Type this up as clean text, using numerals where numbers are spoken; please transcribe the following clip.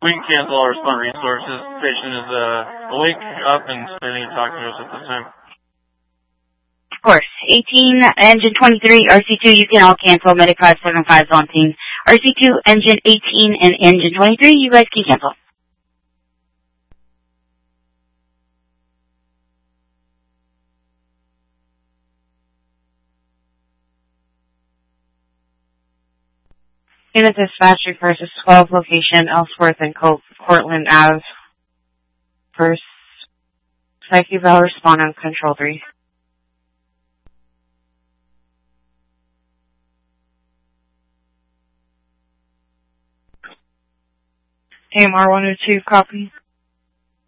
We can cancel our respond resources. Patient is awake, up, and standing and talking to us at this time. Of course. 18, engine 23, RC2, you can all cancel. Medic 575 is on scene. RC2, engine 18, and engine 23, you guys can cancel. Unit dispatch refers to 12 location Ellsworth and Cortland Ave. First, psych eval respond on control 3. AMR 102, copy.